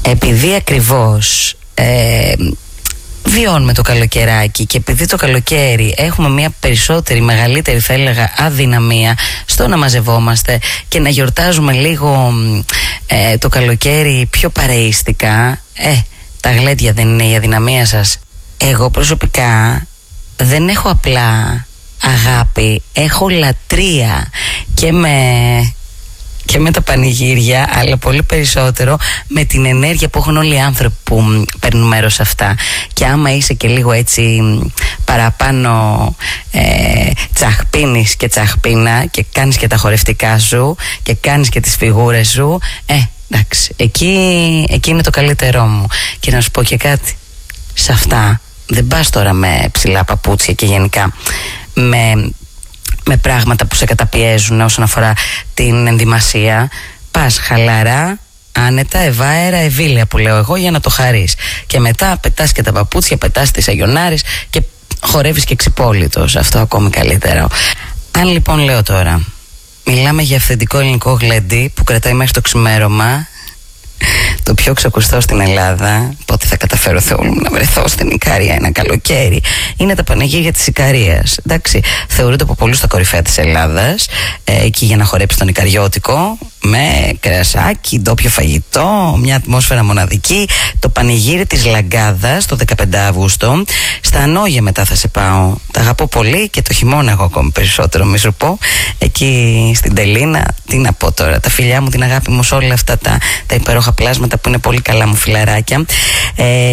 επειδή ακριβώς βιώνουμε το καλοκαιράκι και επειδή το καλοκαίρι έχουμε μια περισσότερη, μεγαλύτερη θα έλεγα αδυναμία στο να μαζευόμαστε και να γιορτάζουμε λίγο το καλοκαίρι πιο παρεΐστικα, τα γλέντια δεν είναι η αδυναμία σας? Εγώ προσωπικά δεν έχω απλά αγάπη, έχω λατρεία και με τα πανηγύρια, αλλά πολύ περισσότερο με την ενέργεια που έχουν όλοι οι άνθρωποι που παίρνουν μέρος σε αυτά. Και άμα είσαι και λίγο έτσι παραπάνω τσαχπίνης και τσαχπίνα και κάνεις και τα χορευτικά σου και κάνεις και τις φιγούρες σου, εντάξει, εκεί είναι το καλύτερό μου. Και να σου πω και κάτι, σε αυτά δεν πας τώρα με ψηλά παπούτσια και γενικά με πράγματα που σε καταπιέζουν όσον αφορά την ενδυμασία. Πας χαλαρά, άνετα, ευάερα, ευήλια που λέω εγώ, για να το χαρείς. Και μετά πετάς και τα παπούτσια, πετάς τις αγιονάρες και χορεύεις και ξυπόλυτος. Αυτό ακόμη καλύτερο. Αν λοιπόν λέω τώρα, μιλάμε για αυθεντικό ελληνικό γλέντι που κρατάει μέχρι το ξημέρωμα, το πιο ξακουστό στην Ελλάδα, πότε θα καταφέρω Θεό μου να βρεθώ στην Ικαρία ένα καλοκαίρι, είναι τα πανηγύρια της Ικαρίας. Εντάξει, θεωρούνται από πολλούς τα κορυφαία της Ελλάδας, εκεί για να χορέψει τον Ικαριώτικο, με κρασάκι, ντόπιο φαγητό, μια ατμόσφαιρα μοναδική. Το πανηγύρι της Λαγκάδας το 15 Αύγουστο. Στα Ανόγια μετά θα σε πάω. Τα αγαπώ πολύ και το χειμώνα εγώ ακόμη περισσότερο, μη σου πω. Εκεί στην Τελίνα, τι να πω τώρα, τα φιλιά μου, την αγάπη μου σε όλα αυτά τα υπέροχα πλάσματα που είναι πολύ καλά μου φιλαράκια.